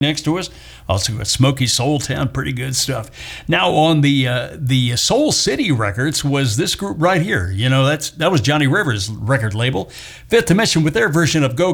next to us. Also got Smoky Soul Town, pretty good stuff. Now on the Soul City Records was this group right here. That was Johnny Rivers' record label. Fifth Dimension with their version of Go